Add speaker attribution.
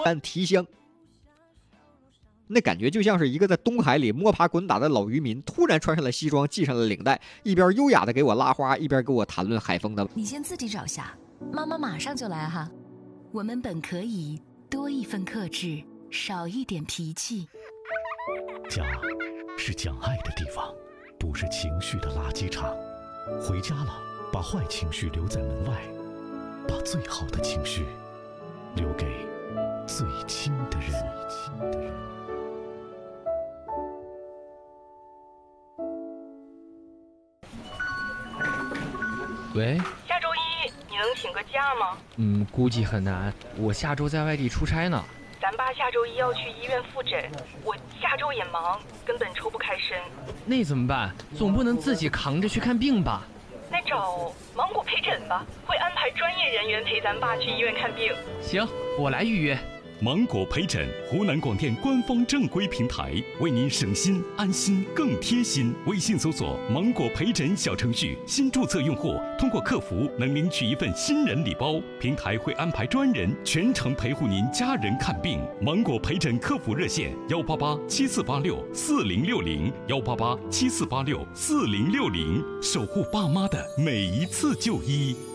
Speaker 1: 但提香。那感觉就像是一个在东海里摸爬滚打的老渔民，突然穿上了西装，系上了领带，一边优雅的给我拉花，一边给我谈论海风的。
Speaker 2: 你先自己找下，妈妈马上就来哈。我们本可以多一份克制，少一点脾气。
Speaker 3: 家是讲爱的地方，不是情绪的垃圾场。回家了，把坏情绪留在门外，把最好的情绪留给最亲的人。
Speaker 4: 喂，
Speaker 5: 下周一你能请个假吗？
Speaker 4: 估计很难，我下周在外地出差呢。
Speaker 5: 咱爸下周一要去医院复诊，我下周也忙，根本抽不开身。
Speaker 4: 那怎么办？总不能自己扛着去看病吧？
Speaker 5: 那找芒果陪诊吧，会安排专业人员陪咱爸去医院看病。
Speaker 4: 行，我来预约。
Speaker 6: 芒果陪诊，湖南广电官方正规平台，为您省心安心更贴心。微信搜索“芒果陪诊”小程序，新注册用户通过客服能领取一份新人礼包，平台会安排专人全程陪护您家人看病。芒果陪诊客服热线18874864060，18874864060，守护爸妈的每一次就医。